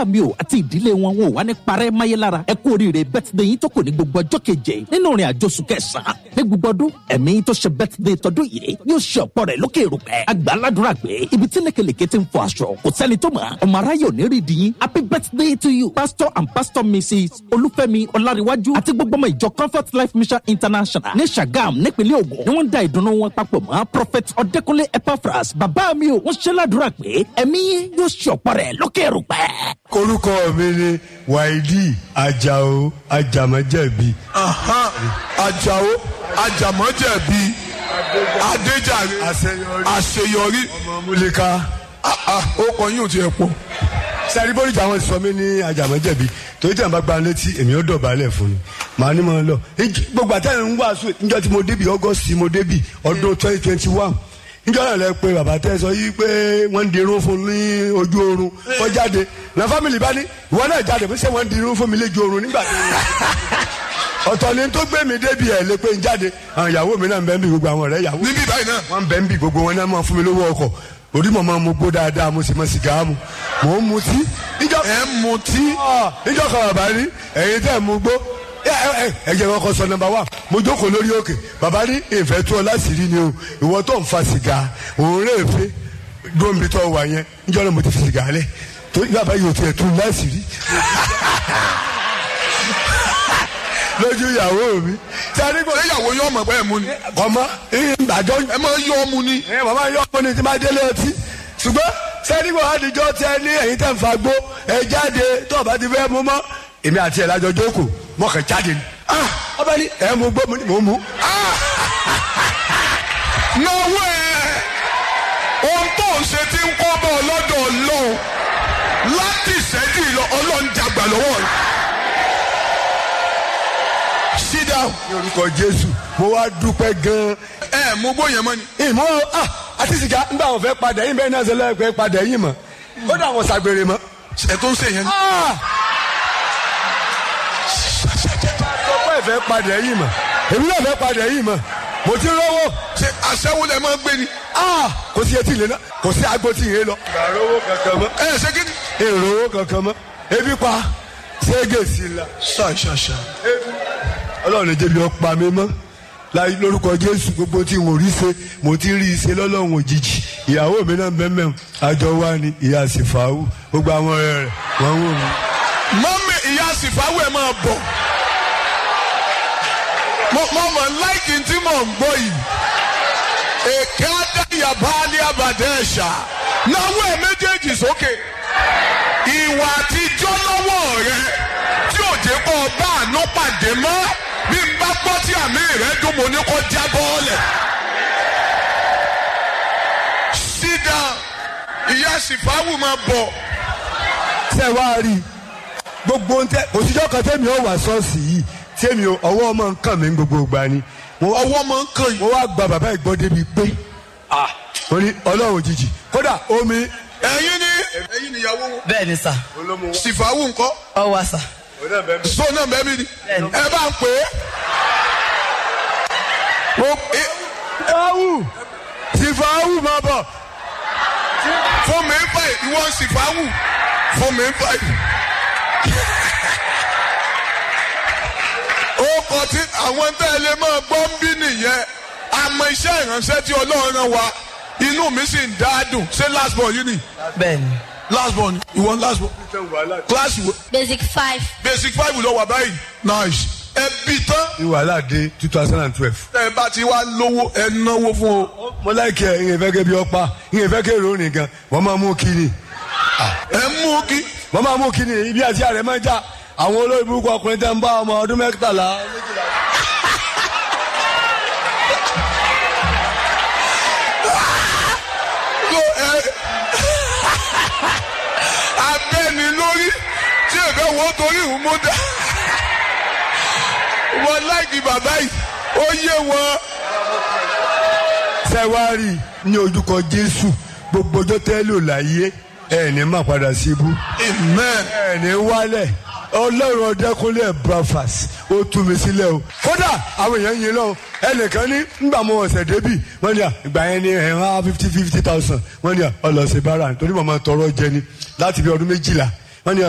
bàbá mi o àti ìdílé wọn ò wá ní parẹ́ máyé lára ẹ kú oríire birthday yín tó kù ní gbogbo ọjọ́ keje nínú ìrìn àjò oṣù kẹsàn-án ní gbogbo ọdún ẹ̀mí tó ṣe birthday tọdún yìí yóò ṣe ọ̀pọ̀ rẹ̀ lókè èrùpẹ̀ àgbàládùra pé ibi tí lékelèké ti ń fọ aṣọ kò sẹ́ni tó mọ̀ ọmọ aráyè ò ní rí di yín happy birthday to you pastor and pastor mrs olúfẹ́mi ọláríwájú àti gbogbo ọmọ ìjọ comfort life mission international ní Ṣàgám nípínlẹ̀ Ògùn ni wọ́n ń da ìdùnnú wọn papọ̀ mọ́ prophet ọ̀dẹ́kúnlé epaphras bàbá mi ò wọ́n ṣe ládùúrà pé ẹ̀mí yóò ṣe ọ̀pọ̀ rẹ̀ lókè èrùpẹ̀. orúkọ mi ni Wáídì Àjàó Àjàmọ́jẹ̀bi. Àjàó Àjàmọ́jẹ̀bi Adéjàre àṣeyọrí ọmọ múlíká. ó kọ yín ò tiẹ̀ pọ̀. sẹ́rí bóríjì àwọn sọ mí ní Àjàmọ́jẹ̀bi torí tí àwọn bá gba létí èmi ó dọ̀bálẹ̀ fún mi màá ní mọ̀ lọ. gbogbo àtẹ̀yìn ń wàásù níjọ́ tí mo débi August mo débi ọdún 2021 níjọ́ náà lẹ pé bàbá tẹ́ sọ yí pé wọ́n ń dirun fún ní ojú oorun kọ́ jáde na fámìlì bá ní ìwọ náà jáde fún ṣé wọ́n ń dirun fún mi lójú oorun nígbà tó ọ̀tọ̀ ni tó gbé mi débi ẹ̀ lé pé ń jáde àwọn ìyàwó mi náà ń bẹ́ ń bí gbogbo àwọn ọ̀rẹ́ ìyàwó níbí báyìí náà wọ́n ń bẹ́ ń bí gbogbo wọn náà máa fún mi lówó ọkọ̀ orí mọ̀ máa mu gbó dáadáa mo sì mọ sìgá mu mò ń mutí. ẹ ń mutí. níjọ́ kan bàbá rí ẹ̀yin tẹ́ mu gbó ẹ jẹ́ kọ́kọ́ sọ nọ́mbà wà mo jókòó lórí òkè bàbá ní ìfẹ́ tó ọ láṣìírí ni o ìwọ tó ń fa sìgá òun rẹ̀ fẹ́ dóńbi tó wà yẹn níjọ́ náà mo ti fi sìgá lẹ̀ tó bàbá yóò tiẹ̀ tún láṣìírí lójú ìyàwó mi. ìyàwó yóò mọ̀ bẹ́ẹ̀ mu ni. ọmọ ìgbàjọ. ẹ máa yọ ọmú ni. bàbá yọ ọmú ni tí máa délé ọtí ṣùgbọ́n sẹ́dígbò àdìjọ́ tẹ ní ẹ̀yin tẹ̀ ń fa gbó ẹ jáde tó o bá ti fẹ́ mú mọ́ èmi àti ẹ̀ lájọ jókòó mọ̀kàn jáde ni. ọba ní ẹ̀ mú gbó mò ń mú. náwó ẹ ohun tó ń ṣe ti ń kọ́ bọ́ ọlọ́dọ̀ ọlọ́run láti ìṣẹ́jú ìlọ ọlọ́run jàgbà lọ́wọ́ rẹ̀. Sit down. ní orúkọ Jésù mo wá dúpẹ́ gan-an. ẹ mú gbóyè mọ́ ni. ìmọ̀ àti sìgá nígbà wọn fẹ́ padà yín bẹ́ẹ̀ náà ṣe lẹ́ẹ̀kẹ́ padà yín mọ́ ó dà wọn ṣàgbèrè mọ́. ẹ tó ń ṣe yẹn ni. ọ̀pọ̀ ìfẹ́ padà yín mọ́ èmi náà fẹ́ padà yín mọ́ mo ti rówó. ṣe aṣẹ́wó lẹ máa ń gbé ni. kò sí etí ilé náà kò sí agbo tí ìyẹn lọ. ìgbàrówó kankan mọ́. ẹ ṣe kí ni. èrò kankan mọ́ ebi pa ṣége sí la. ṣàṣàṣà. ọlọ́run ní jẹ́bi ọ̀pá mi mọ́ láì lórúkọ Jésù gbogbo tí mo rí ṣe mo ti rí ṣe lọ́lọ́run òjijì ìyàwó mi náà bẹ́ẹ̀ àjọ wa ni ìyá Sífàwù gbogbo àwọn ọ̀rẹ́ rẹ̀ wọ́n wò mí. mọ́mí ìyá Sífàwù ẹ̀ máa bọ̀ mo mọ̀ láìkì tí mò ń gbọ́ yìí èké adáyàbá ní abàdẹ́ ẹ̀ṣà náwó ẹ̀ méjèèjì sókè ìwà àtijọ́ lọ́wọ́ rẹ tí ò jẹ́ kó o bá àánú pàdé mọ́ bí n bá gbọ́ tí àmì rẹ̀ dùn mo ní kó já bọ́ọ̀lẹ̀. sídà ìyá Sífàwù máa bọ̀. ṣé wàá rí gbogbo ń tẹ òṣìṣẹ́ kan tẹ́mi ò wá ṣọ́ọ̀ṣì yìí tẹ́mi ọwọ́ ọmọ nǹkan mi gbogbo ìgbà ni. ọwọ́ ọmọ nǹkan yìí. mo wá gba bàbá ìgbọ́ débi pé ó ní ọlọ́run òjijì kódà omi. ẹ̀yin níyàwó wọn. bẹ́ẹ̀ ni sà. Sífàwù ńkọ́. ọ wá sà. so náà bẹ́ẹ̀ mi ni. ẹ bá ń pè é. Sífàwù máa bọ̀. fún mi ń fà ìwọ Sífàwù fún mi ń fà yìí. ó kọ tí àwọn tẹ́lẹ̀ máa gbọ́ ń bí nìyẹn àmọ́ iṣẹ́ ìránṣẹ́ tí Ọlọ́run rán wa inú mi sì ń dádùn ṣé last born yìí ni. bẹ́ẹ̀ni. last born ìwọ last born. class wo. basic 5. basic 5 lọ wà báyìí nice. ẹ bí tán. ní wàhálà dé 2012. ẹ bá ti wá lówó ẹ náwó fún o. mo láìkí ẹ ìyẹn fẹ́ kẹ́ bí ọ̀pá ìyẹn fẹ́ kẹ́ èrò nìkan wọ́n máa mú kí ni. ẹ mú kí. wọ́n máa mú kí ni ibi àti àrẹ máa ń já àwọn olórí burúkú ọkùnrin tẹ́ ń bá ọmọ ọdún mẹ́tàlá méjìlá. abẹ́ni lórí tí èbẹ́ wọ́n torí ìhùn mú dá. wọ́n láìkí bàbá yìí ó yé wọn. sẹ́wárì ní ojúkọ Jésù gbogbo ọjọ́ tẹ́lẹ̀ ò láyé ẹ̀ ní má padà síbú. amen. ẹ̀ ní wálẹ̀ ọlọ́run Ọdẹ́kúnlé Epaphras ó tú mi sílẹ̀ o. kódà àwọn èèyàn yín lọ ẹnìkan ní ngbà mo ọ̀sẹ̀ débì wọ́n ní ìgbà yẹn ní ẹ̀hán 50,000 wọ́n ní ọlọ́sẹ̀ bára nítorí màmá tọrọ jẹ ni láti bí ọdún 12 wọ́n ní